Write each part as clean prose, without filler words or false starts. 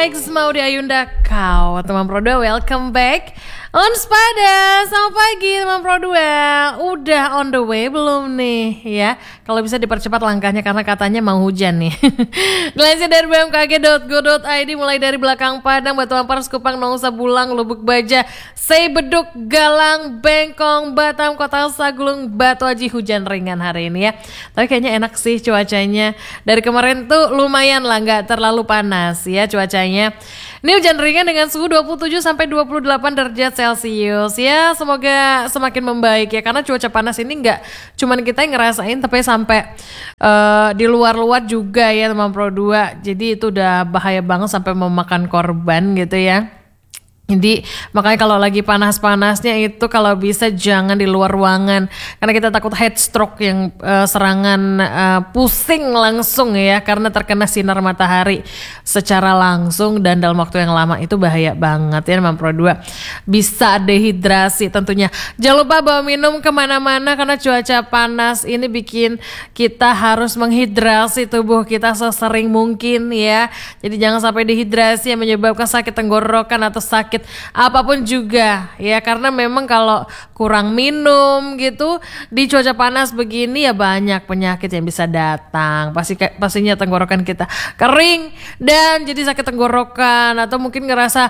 Alex Maudy Ayunda kau teman Pro 2, welcome back on Spada. Selamat pagi teman Pro 2. Udah on the way belum nih ya? Kalau bisa dipercepat langkahnya karena katanya mau hujan nih. Dilansir dari bmkg.go.id, mulai dari Belakang Padang, Batu Ampar, Sekupang, Nongsa, Bulang, Lubuk Baja, Sei, Beduk, Galang, Bengkong, Batam, Kota Sagulung, Batu Aji, hujan ringan hari ini ya. Tapi kayaknya enak sih cuacanya. Dari kemarin tuh lumayan lah, nggak terlalu panas ya cuacanya. Ini hujan ringan dengan suhu 27 sampai 28 derajat Celcius ya. Semoga semakin membaik ya, karena cuaca panas ini nggak cuman kita yang ngerasain, tapi sampai di luar-luar juga ya teman Pro 2. Jadi itu udah bahaya banget sampai memakan korban gitu ya. Jadi makanya kalau lagi panas-panasnya itu kalau bisa jangan di luar ruangan, karena kita takut heat stroke yang serangan pusing langsung ya, karena terkena sinar matahari secara langsung dan dalam waktu yang lama. Itu bahaya banget ya teman Pro 2. Bisa dehidrasi tentunya. Jangan lupa bawa minum kemana-mana, karena cuaca panas ini bikin kita harus menghidrasi tubuh kita sesering mungkin ya. Jadi jangan sampai dehidrasi yang menyebabkan sakit tenggorokan atau sakit apapun juga ya, karena memang kalau kurang minum gitu di cuaca panas begini ya banyak penyakit yang bisa datang. Pastinya tenggorokan kita kering dan jadi sakit tenggorokan, atau mungkin ngerasa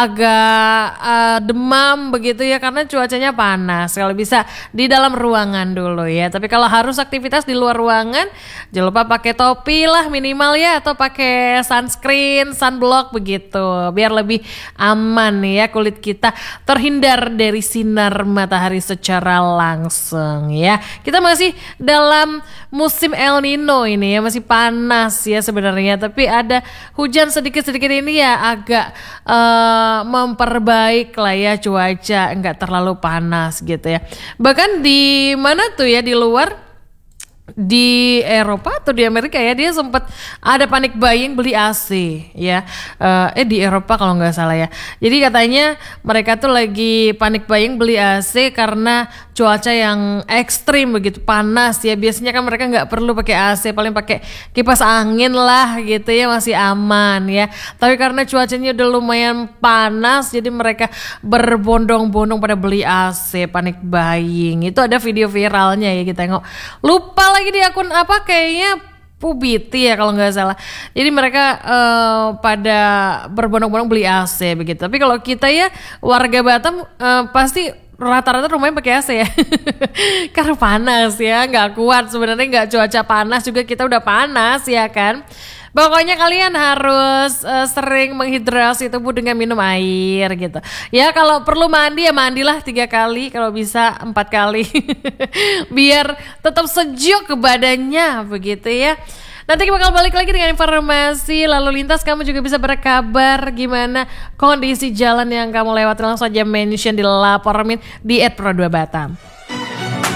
agak demam begitu ya, karena cuacanya panas. Kalau bisa di dalam ruangan dulu ya, tapi kalau harus aktivitas di luar ruangan jangan lupa pakai topi lah minimal ya, atau pakai sunscreen, sunblock begitu, biar lebih aman nih ya, kulit kita terhindar dari sinar matahari secara langsung ya. Kita masih dalam musim El Nino ini ya, masih panas ya sebenarnya, tapi ada hujan sedikit-sedikit ini ya agak memperbaik lah ya cuaca, enggak terlalu panas gitu ya. Bahkan di mana tuh ya, di luar, di Eropa atau di Amerika ya, dia sempat ada panic buying beli AC ya, di Eropa kalau nggak salah ya. Jadi katanya mereka tuh lagi panic buying beli AC karena cuaca yang ekstrim begitu, panas ya. Biasanya kan mereka nggak perlu pakai AC, paling pakai kipas angin lah gitu ya, masih aman ya. Tapi karena cuacanya udah lumayan panas, jadi mereka berbondong-bondong pada beli AC, panic buying. Itu ada video viralnya ya, kita tengok. Lupa lagi di akun apa, kayaknya Pubiti ya kalau nggak salah. Jadi mereka pada berbondong-bondong beli AC begitu. Tapi kalau kita ya warga Batam pasti rata-rata rumahnya pakai AC ya. Karena panas ya, nggak kuat sebenarnya, nggak cuaca panas juga kita udah panas ya kan. Pokoknya kalian harus sering menghidrasi tubuh dengan minum air gitu. Ya kalau perlu mandi ya mandilah 3 kali, kalau bisa 4 kali. Biar tetap sejuk ke badannya begitu ya. Nanti bakal balik lagi dengan informasi lalu lintas. Kamu juga bisa berkabar gimana kondisi jalan yang kamu lewati, langsung aja mention di Lapormin di @pro2batam.